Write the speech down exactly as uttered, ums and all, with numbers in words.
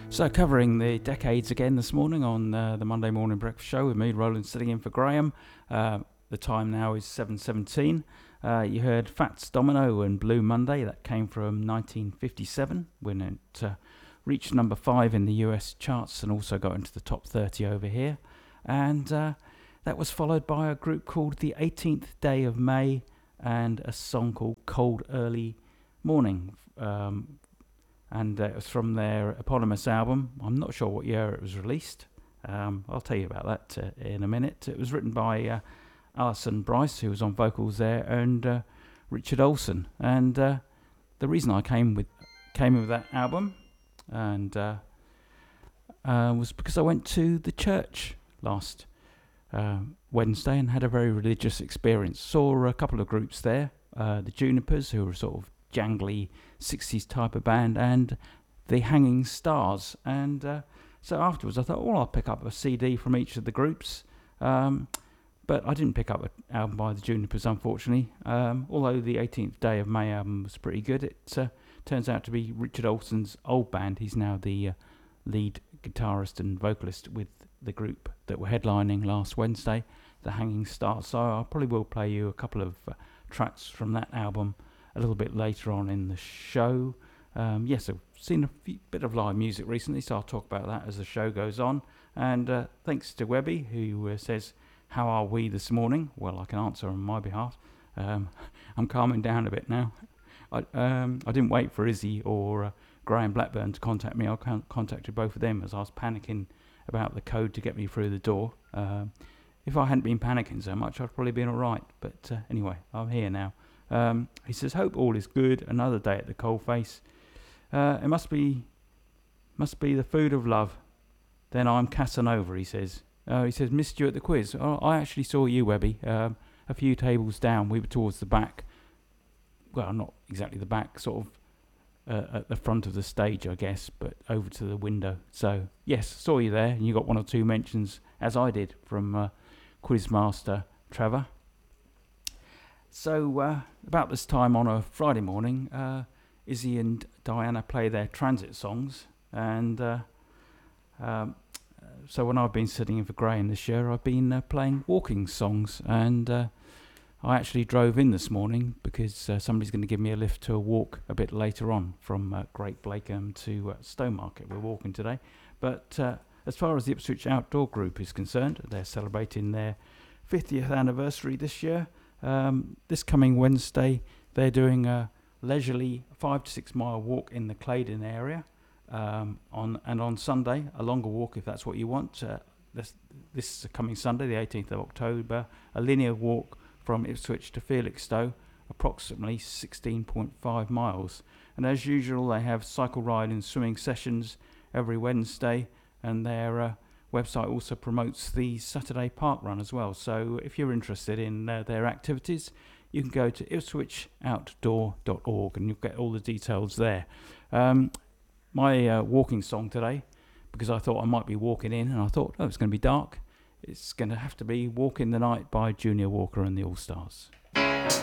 So covering the decades again this morning on uh, the Monday Morning Breakfast Show with me, Roland, sitting in for Graham. Uh, the time now is seven seventeen. Uh, you heard Fats Domino and Blue Monday. That came from nineteen fifty-seven when it uh, reached number five in the U S charts and also got into the top thirty over here. And uh, that was followed by a group called The eighteenth Day of May and a song called Cold Early Morning. Um, and uh, it was from their eponymous album. I'm not sure what year it was released. Um, I'll tell you about that uh, in a minute. It was written by uh, Alison Bryce, who was on vocals there, and uh, Richard Olson. And uh, the reason I came with came with that album and uh, uh, was because I went to the church last uh, Wednesday and had a very religious experience. Saw a couple of groups there, uh, the Junipers, who were sort of jangly sixties type of band, and the Hanging Stars. And uh, so afterwards I thought, well, I'll pick up a C D from each of the groups. Um, but I didn't pick up an album by the Junipers, unfortunately. Um, although the eighteenth Day of May album was pretty good. It uh, turns out to be Richard Olson's old band. He's now the uh, lead guitarist and vocalist with the group that were headlining last Wednesday, the Hanging Stars. So I probably will play you a couple of uh, tracks from that album a little bit later on in the show. Um, yes, I've seen a few, bit of live music recently, so I'll talk about that as the show goes on. And uh, thanks to Webby, who uh, says, how are we this morning? Well, I can answer on my behalf. Um, I'm calming down a bit now. I, um, I didn't wait for Izzy or uh, Graham Blackburn to contact me. I con- contacted both of them as I was panicking about the code to get me through the door. Um, if I hadn't been panicking so much, I'd probably been all right. But uh, anyway, I'm here now. Um, he says, hope all is good. Another day at the coalface. Uh, it must be must be the food of love. Then I'm Casanova, he says. Uh, he says, missed you at the quiz. Oh, I actually saw you, Webby. Um, a few tables down. We were towards the back. Well, not exactly the back, sort of uh, at the front of the stage, I guess, but over to the window. So, yes, saw you there. And you got one or two mentions, as I did, from uh, Quizmaster Trevor. So, uh, about this time on a Friday morning, uh, Izzy and Diana play their transit songs. And uh, um, so when I've been sitting in for Graham this year, I've been uh, playing walking songs. And uh, I actually drove in this morning because uh, somebody's going to give me a lift to a walk a bit later on from uh, Great Blakeham to uh, Stowmarket. We're walking today. But uh, as far as the Ipswich Outdoor Group is concerned, they're celebrating their fiftieth anniversary this year. Um, this coming Wednesday, they're doing a leisurely five to six mile walk in the Claydon area. Um, on and on Sunday, a longer walk if that's what you want. Uh, this, this coming Sunday, the eighteenth of October, a linear walk from Ipswich to Felixstowe, approximately sixteen point five miles. And as usual, they have cycle ride and swimming sessions every Wednesday, and their uh, website also promotes the Saturday park run as well. So if you're interested in uh, their activities, you can go to ipswich outdoor dot org and you'll get all the details there. Um, my uh, walking song today, because I thought I might be walking in and I thought, oh, it's going to be dark. It's going to have to be Walk in the Night by Junior Walker and the All Stars.